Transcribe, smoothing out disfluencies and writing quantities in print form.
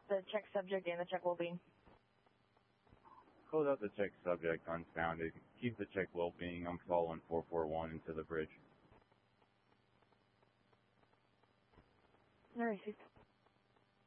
the check subject and the check well-being. Code out the check subject unfounded. Keep the check well-being. I'm following 441 into the bridge. All right,